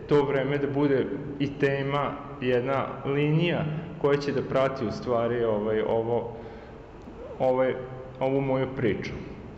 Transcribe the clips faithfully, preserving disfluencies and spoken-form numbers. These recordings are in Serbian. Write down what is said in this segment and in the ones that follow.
to vreme da bude i tema, jedna linija koja će da prati u stvari ovaj, ovo, ovaj, ovu moju priču.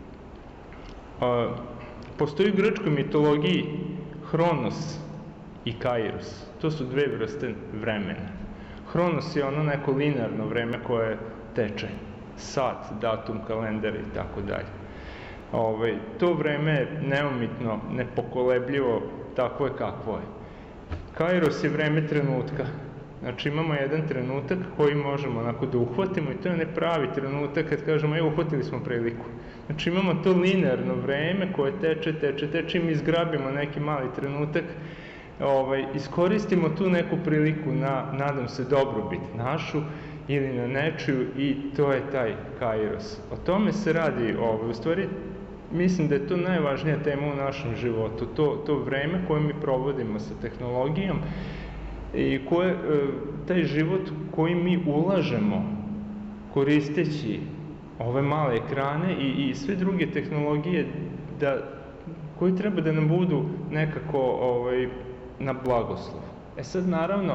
Postoji u grčkoj mitologiji Hronos i Kairos. To su dve vrste vremena. Hronos je ono neko linearno vreme koje teče. Sat, datum, kalendar i tako dalje. Ovaj, to vreme je neumitno, nepokolebljivo, takvo je kakvo je. Kairos je vreme trenutka. Znači imamo jedan trenutak koji možemo onako da uhvatimo i to je nepravi trenutak kad kažemo evo uhvatili smo priliku. Znači imamo to linearno vreme koje teče, teče, teče i mi izgrabimo neki mali trenutak, ovaj, iskoristimo tu neku priliku na, nadam se, dobrobit našu ili na nečiju i to je taj Kairos. O tome se radi, ovaj, u stvari mislim da je to najvažnija tema u našem životu, to, to vreme koje mi provodimo sa tehnologijom i koje, taj život koji mi ulažemo koristeći ove male ekrane i, i sve druge tehnologije da, koji treba da nam budu nekako ovaj, na blagoslov. E sad naravno,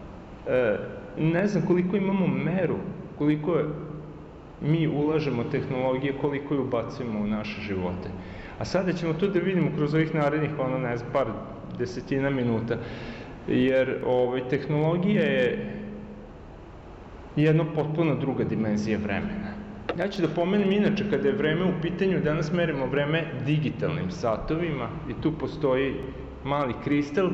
ne znam koliko imamo meru, koliko je, mi ulažemo tehnologije, koliko je ubacujemo u naše živote. A sada ćemo to da vidimo kroz ovih narednih, ono ne znam, par desetina minuta. Jer ovaj, tehnologija je jedna potpuno druga dimenzija vremena. Ja ću da pomenem inače, kada je vreme u pitanju, danas merimo vreme digitalnim satovima i tu postoji mali kristal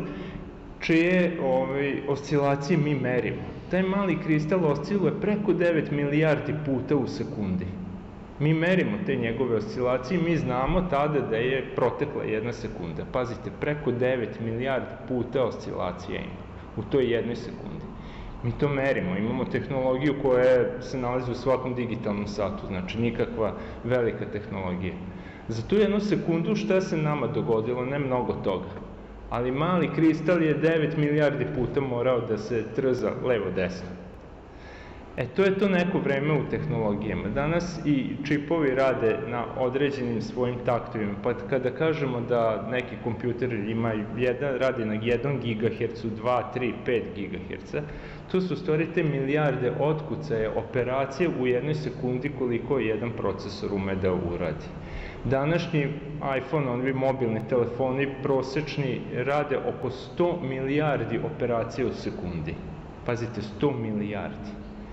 čije ovaj, oscilacije mi merimo. Taj mali kristal osciluje preko devet milijardi puta u sekundi. Mi merimo te njegove oscilacije i mi znamo tada da je protekla jedna sekunda. Pazite, preko devet milijardi puta oscilacija ima u toj jednoj sekundi. Mi to merimo, imamo tehnologiju koja se nalazi u svakom digitalnom satu, znači nikakva velika tehnologija. Za tu jednu sekundu šta se nama dogodilo? Ne mnogo toga. Ali mali kristal je devet milijardi puta morao da se trza levo-desno. E, to je to neko vreme u tehnologijama. Danas i čipovi rade na određenim svojim taktovima, pa kada kažemo da neki kompjuter ima jedan, radi na jedan gigahercu, dva, tri, pet gigaherca, to su u stvari te milijarde otkucaje operacije u jednoj sekundi koliko jedan procesor ume da uradi. Današnji iPhone, ovi mobilni telefoni prosečni rade oko sto milijardi operacija u sekundi. Pazite, sto milijardi.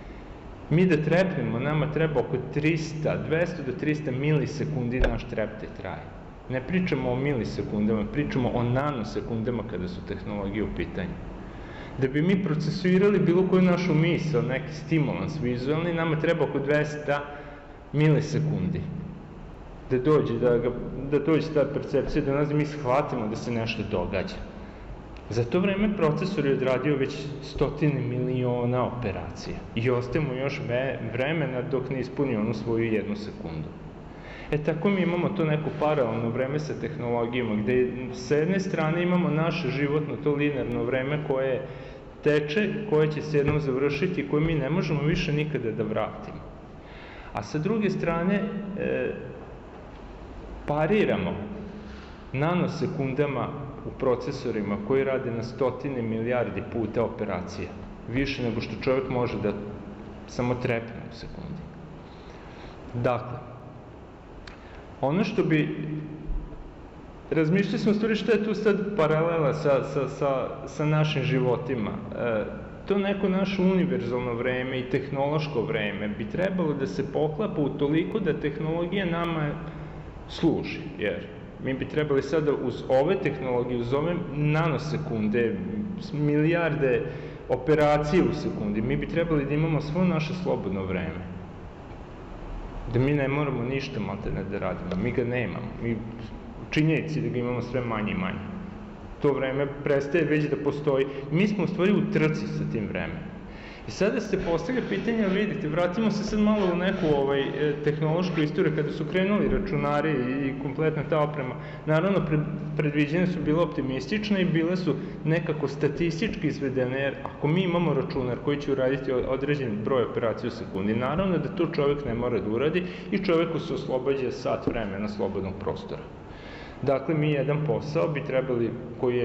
Mi da trepnemo, nama treba oko trista, dvesta do trista milisekundi naš treptaj traje. Ne pričamo o milisekundama, pričamo o nanosekundama kada su tehnologije u pitanju. Da bi mi procesuirali bilo koju našu misl, neki stimulans vizualni, nama treba oko dvesta milisekundi. Da dođe, da, ga, da dođe ta percepcija, da nas mi shvatimo da se nešto događa. Za to vreme procesor je odradio već stotine miliona operacija i ostavimo još vremena dok ne ispuni onu svoju jednu sekundu. E tako mi imamo to neko paralelno vreme sa tehnologijama, gde sa jedne strane imamo naše životno, to linearno vreme koje teče, koje će se jednom završiti i koje mi ne možemo više nikada da vratimo. A sa druge strane, e, pariramo nanosekundama u procesorima koji rade na stotine milijardi puta operacija. Više nego što čovjek može da samo trepne u sekundi. Dakle, ono što bi... Razmišljali smo u stvari što je tu sad paralela sa, sa, sa, sa našim životima. E, to neko naše univerzalno vreme i tehnološko vreme bi trebalo da se poklapa u toliko da tehnologija nama služi, jer mi bi trebali sada uz ove tehnologije, uz ove nanosekunde, milijarde operacije u sekundi, mi bi trebali da imamo svo naše slobodno vreme. Da mi ne moramo ništa maltene da radimo, mi ga nemamo, mi činjenici da ga imamo sve manje i manje. To vreme prestaje već da postoji. Mi smo u stvari u trci sa tim vremenom. I sada se postavlja pitanje, vidite, vratimo se sad malo u neku ovaj, tehnološku istoriju, kada su krenuli računari i kompletna ta oprema. Naravno, pred, predviđene su bile optimistične i bile su nekako statistički izvedene, jer ako mi imamo računar koji će uraditi određen broj operacija u sekundi, naravno da to čovjek ne mora da uradi i čovjeku se oslobađa sat vremena slobodnog prostora. Dakle, mi jedan posao bi trebali, koji je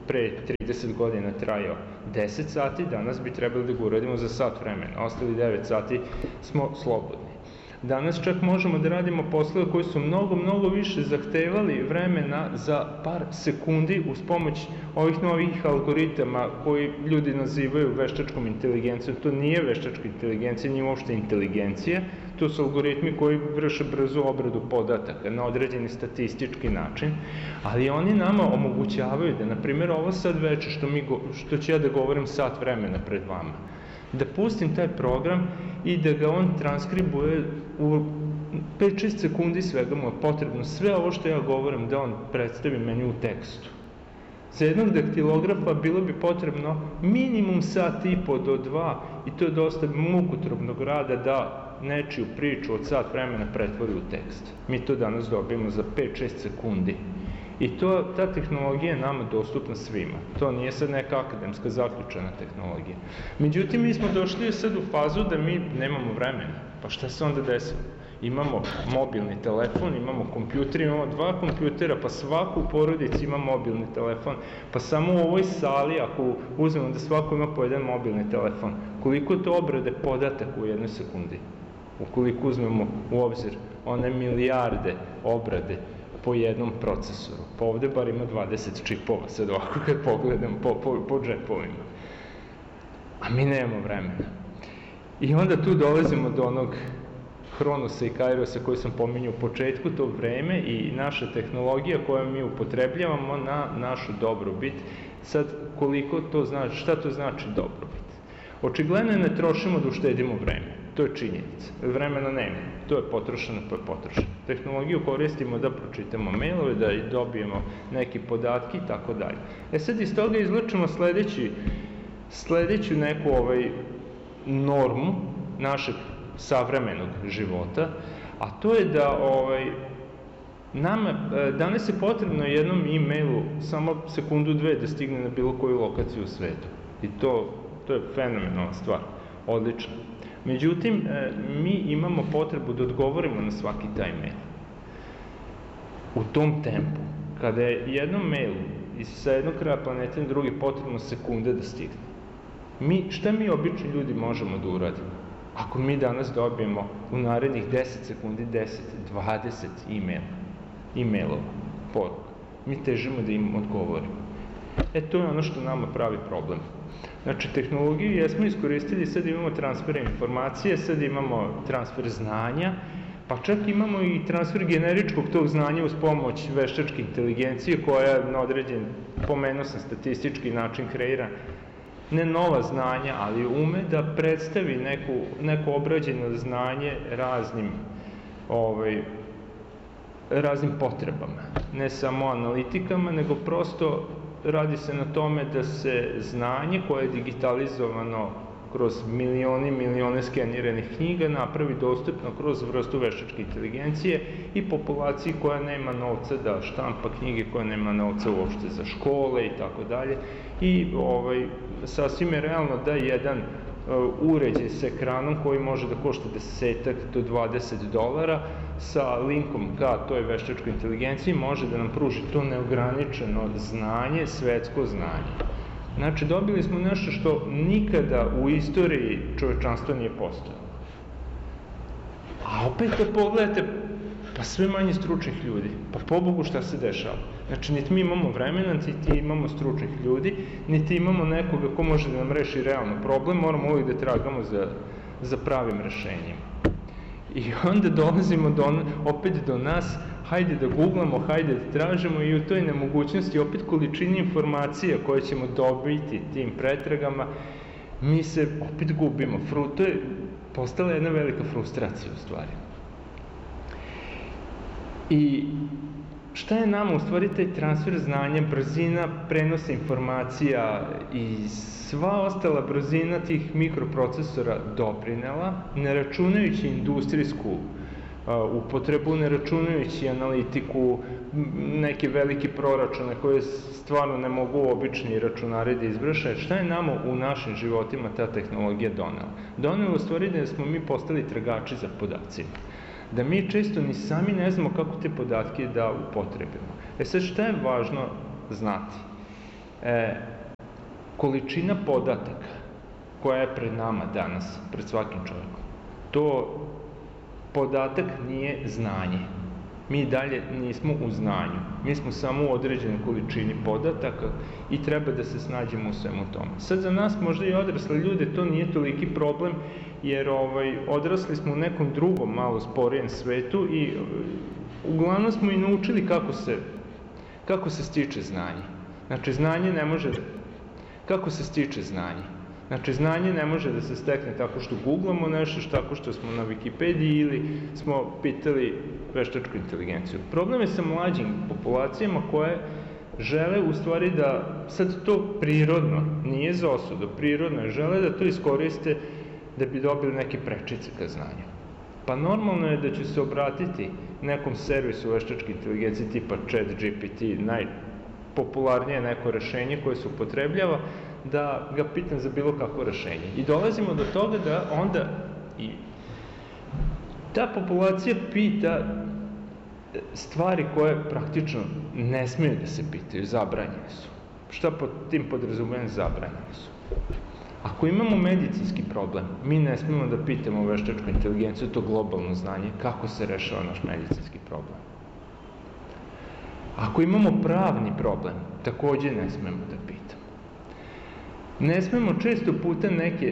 pre trideset godina trajao deset sati, danas bi trebali da ga uradimo za sat vremena, ostali devet sati smo slobodni. Danas čak možemo da radimo poslove koji su mnogo, mnogo više zahtevali vremena za par sekundi uz pomoć ovih novih algoritama koji ljudi nazivaju veštačkom inteligencijom. To nije veštačka inteligencija, nije uopšte inteligencija, to su algoritmi koji vrše brzu obradu podataka na određeni statistički način, ali oni nama omogućavaju da, na primjer, ovo sad veče što, mi, što ću ja da govorim sat vremena pred vama, da pustim taj program i da ga on transkribuje u pet do šest sekundi, svega mu je potrebno sve ovo što ja govorim da on predstavi meni u tekstu. Za jednog daktilografa bilo bi potrebno minimum sat i po do dva, i to je dosta mukotrpnog rada da nečiju priču od sat vremena pretvori u tekst. Mi to danas dobijemo za pet do šest sekundi. I to, ta tehnologija je nama dostupna svima. To nije sad neka akademska zaključena tehnologija. Međutim, mi smo došli sad u fazu da mi nemamo vremena. Pa šta se onda desilo? Imamo mobilni telefon, imamo kompjuter, imamo dva kompjutera, pa svaku u porodici ima mobilni telefon, pa samo u ovoj sali, ako uzmemo da svako ima po jedan mobilni telefon, koliko je to obrade podataka u jednoj sekundi? Ukoliko uzmemo u obzir one milijarde obrade po jednom procesoru, pa ovde bar ima dvadeset čipova, sad ovako kad pogledam po, po, po džepovima. A mi nemamo vremena. I onda tu dolazimo do onog Hronosa i Kairosa koji sam pominjao u početku, to vreme i naša tehnologija koju mi upotrebljavamo na našu dobrobit. Sad, koliko to znači, šta to znači dobrobit? Očigledno je ne trošimo da uštedimo vreme, to je činjenica. Vremena nema, to je potrošeno, to je potrošeno. Tehnologiju koristimo da pročitamo mailove, da dobijemo neke podatke i tako dalje. E sad iz toga izlučimo sledeći, sledeću neku ovaj, normu našeg savremenog života, a to je da ovaj, nama, danas je potrebno jednom e-mailu samo sekundu dve da stigne na bilo koju lokaciju u svetu. I to, to je fenomenalna stvar, odlično. Međutim, mi imamo potrebu da odgovorimo na svaki taj mail. U tom tempu, kada je jednom mailu iz sa jednog kraja planete na drugi potrebno sekunde da stigne. Mi, šta mi obični ljudi možemo da uradimo? Ako mi danas dobijemo u narednih deset sekundi, deset, dvadeset e-maila, e-mailova, poruka, mi težimo da im odgovorimo. E, to je ono što nama pravi problem. Znači, tehnologiju jesmo iskoristili, sad imamo transfer informacije, sad imamo transfer znanja, pa čak imamo i transfer generičkog tog znanja uz pomoć veštačke inteligencije koja na određen, pomenuo sam, statistički način kreira ne nova znanja, ali ume da predstavi neku, neko obrađeno znanje raznim, ovaj, raznim potrebama. Ne samo analitikama, nego prosto radi se na tome da se znanje koje je digitalizovano kroz milioni, milione skeniranih knjiga napravi dostupno kroz vrstu veštačke inteligencije i populaciji koja nema novca da štampa knjige, koja nema novca uopšte za škole i tako dalje. I ovaj, sasvim je realno da jedan uh, uređaj sa ekranom koji može da košta desetak do dvadeset dolara sa linkom ka toj veštačkoj inteligenciji može da nam pruži to neograničeno znanje, svetsko znanje. Znači, dobili smo nešto što nikada u istoriji čovečanstva nije postojalo. A opet kad pogledate, pa sve manje stručnih ljudi. Pa pobogu šta se dešava? Znači, niti mi imamo vremena, niti imamo stručnih ljudi, niti imamo nekoga ko može da nam reši realno problem, moramo uvijek da tragamo za, za pravim rešenjima. I onda dolazimo do, opet do nas, hajde da googlamo, hajde da tražimo i u toj nemogućnosti opet količini informacija koje ćemo dobiti tim pretragama, mi se opet gubimo. To je postala jedna velika frustracija u stvari. I šta je nama u stvari taj transfer znanja, brzina prenosa informacija i sva ostala brzina tih mikroprocesora doprinela, ne računajući industrijsku uh, upotrebu, ne računajući analitiku, neke velike proračune koje stvarno ne mogu obični računari da izvrše, šta je nama u našim životima ta tehnologija donela? Donela u stvari da smo mi postali tragači za podacima. Da mi često ni sami ne znamo kako te podatke da upotrebimo. E sad, šta je važno znati? E, količina podataka koja je pred nama danas, pred svakim čovjekom, to podatak nije znanje. Mi dalje nismo u znanju. Mi smo samo u određenoj količini podataka i treba da se snađemo u svemu tome. Sad za nas, možda i odrasle ljude, to nije toliki problem, jer ovaj, odrasli smo u nekom drugom, malo sporijem svetu i uglavnom smo i naučili kako se, kako se stiče znanje. Znači, znanje ne može... Kako se stiče znanje? Znači, znanje ne može da se stekne tako što googlamo nešto, tako što smo na Wikipediji ili smo pitali veštačku inteligenciju. Problem je sa mlađim populacijama koje žele u stvari da, sad to prirodno, nije za osudu, prirodno je, žele da to iskoriste da bi dobili neke prečice ka znanju. Pa normalno je da će se obratiti nekom servisu veštačke inteligencije tipa ChatGPT, najpopularnije neko rešenje koje se upotrebljava, da ga pitam za bilo kakvo rešenje. I dolazimo do toga da onda i ta populacija pita stvari koje praktično ne smiju da se pitaju, zabranjene su. Šta pod tim podrazumijem? Zabranjene su. Ako imamo medicinski problem, mi ne smijemo da pitamo veštačku inteligenciju, to globalno znanje, kako se rešava naš medicinski problem. Ako imamo pravni problem, takođe ne smijemo da pitamo. Ne smemo često puta neke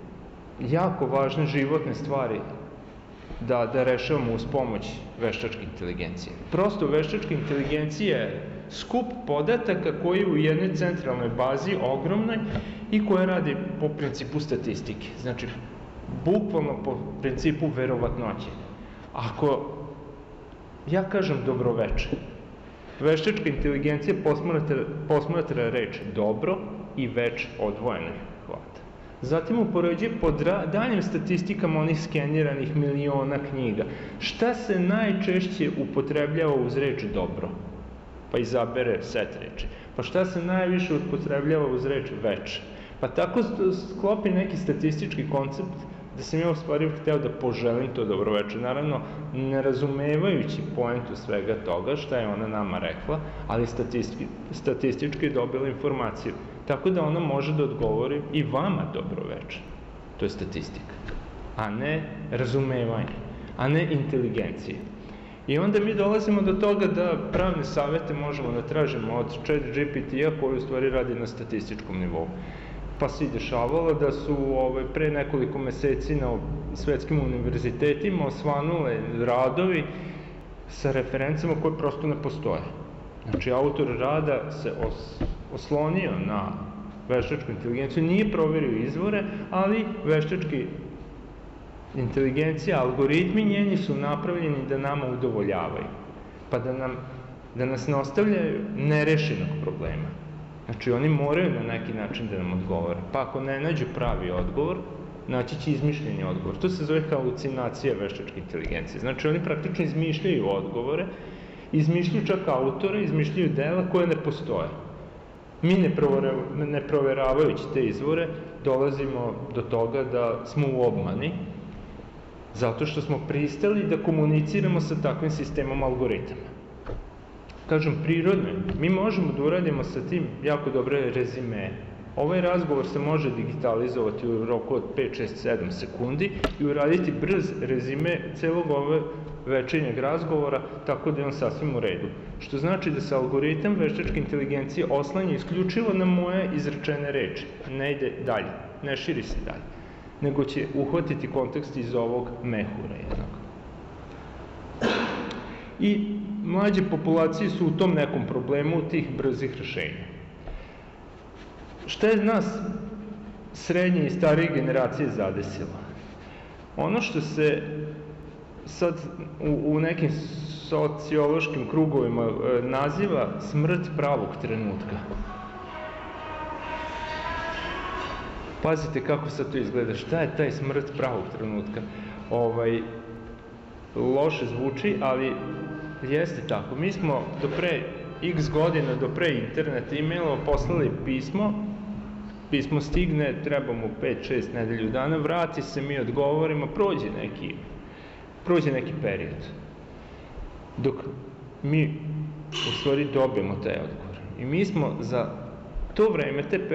jako važne životne stvari da, da rešavamo uz pomoć veštačke inteligencije. Prosto veštačka inteligencija je skup podataka koji u jednoj centralnoj bazi, ogromnoj, i koja radi po principu statistike. Znači, bukvalno po principu verovatnoće. Ako ja kažem dobroveče, veštačka inteligencija posmatra, posmatra reč dobro i več odvojeno hvata. Zatim upoređuje po daljim statistikama onih skeniranih miliona knjiga. Šta se najčešće upotrebljava uz reč dobro? Pa izabere set reči. Pa šta se najviše upotrebljava uz reč veče? Pa tako sklopi neki statistički koncept da sam ja u stvari hteo da poželim to dobroveče. Naravno, ne razumevajući poentu svega toga, šta je ona nama rekla, ali statistički, statistički dobila informaciju. Tako da ona može da odgovori i vama dobroveče. To je statistika. A ne razumevanje. A ne inteligencije. I onda mi dolazimo do toga da pravne savete možemo da tražimo od ChatGPT-a koji u stvari radi na statističkom nivou. Pa se i dešavalo da su ovaj, pre nekoliko meseci na svetskim univerzitetima osvanule radovi sa referencama koje prosto ne postoje. Znači, autor rada se os, oslonio na veštačku inteligenciju, nije proverio izvore, ali veštački inteligencija, algoritmi njeni su napravljeni da nama udovoljavaju, pa da, nam, da nas ne ostavljaju nerešenog problema. Znači, oni moraju na neki način da nam odgovore. Pa ako ne nađu pravi odgovor, naći će izmišljeni odgovor. To se zove halucinacija veštačke inteligencije. Znači, oni praktično izmišljaju odgovore, izmišljaju čak autore, izmišljaju dela koje ne postoje. Mi ne, ne proveravajući te izvore, dolazimo do toga da smo u obmani, zato što smo pristali da komuniciramo sa takvim sistemom algoritama. Kažem, prirodno, mi možemo da uradimo sa tim jako dobre rezime. Ovaj razgovor se može digitalizovati u roku od pet, šest, sedam sekundi i uraditi brz rezime celog ove večernjeg razgovora, tako da je on sasvim u redu. Što znači da se algoritam veštačke inteligencije oslanja isključivo na moje izrečene reči. Ne ide dalje, ne širi se dalje, nego će uhvatiti kontekst iz ovog mehura jednog. I mlađe populacije su u tom nekom problemu tih brzih rešenja. Šta je nas srednje i starije generacije zadesilo? Ono što se sad u, u nekim sociološkim krugovima e, naziva smrt pravog trenutka. Pazite kako sad to izgleda. Šta je taj smrt pravog trenutka? Ovaj, loše zvuči, ali jeste tako. Mi smo do pre x godina, do pre interneta e-mailova poslali pismo, pismo stigne, treba mu pet šest nedelju dana, vrati se, mi odgovorimo, prođe neki, prođe neki period. Dok mi u stvari dobijemo taj odgovor. I mi smo za to vreme, te